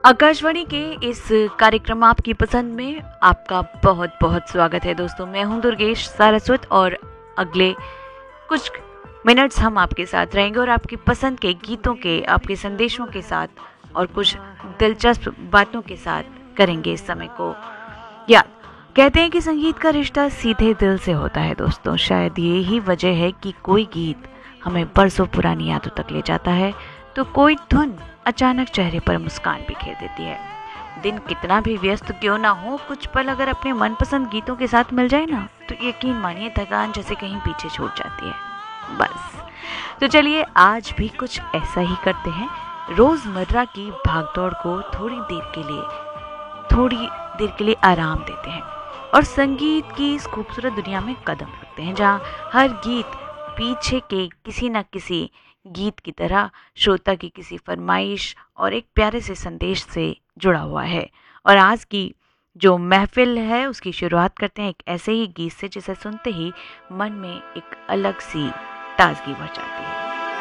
आकाशवाणी के इस कार्यक्रम आपकी पसंद में आपका बहुत बहुत स्वागत है दोस्तों। मैं हूं दुर्गेश सारस्वत और अगले कुछ मिनट्स हम आपके साथ रहेंगे और आपकी पसंद के गीतों के, आपके संदेशों के साथ और कुछ दिलचस्प बातों के साथ करेंगे इस समय को याद। कहते हैं कि संगीत का रिश्ता सीधे दिल से होता है दोस्तों। शायद ये ही वजह है कि कोई गीत हमें बरसों पुरानी यादों तक ले जाता है तो कोई धुन अचानक चेहरे पर मुस्कान बिखेर देती है। दिन कितना भी व्यस्त क्यों ना हो, कुछ पल अगर अपने मनपसंद गीतों के साथ मिल जाए ना तो यकीन मानिए थकान जैसे कहीं पीछे छूट जाती है। बस तो चलिए आज भी कुछ ऐसा ही करते हैं। रोजमर्रा की भागदौड़ को थोड़ी देर के लिए आराम देते हैं और संगीत की इस खूबसूरत दुनिया में कदम रखते हैं जहाँ हर गीत पीछे के किसी न किसी गीत की तरह श्रोता की किसी फरमाइश और एक प्यारे से संदेश से जुड़ा हुआ है। और आज की जो महफिल है उसकी शुरुआत करते हैं एक ऐसे ही गीत से जिसे सुनते ही मन में एक अलग सी ताजगी भर जाती है।